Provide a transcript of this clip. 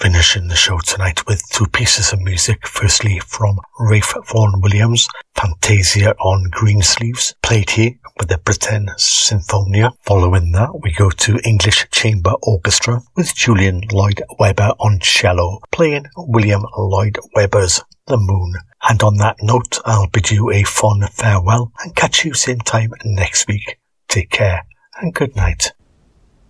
Finishing the show tonight with two pieces of music. Firstly, from Ralph Vaughan Williams, Fantasia on Greensleeves, played here with the Britten Sinfonia. Following that, we go to English Chamber Orchestra with Julian Lloyd Webber on cello, playing William Lloyd Webber's The Moon. And on that note, I'll bid you a fond farewell and catch you same time next week. Take care and good night.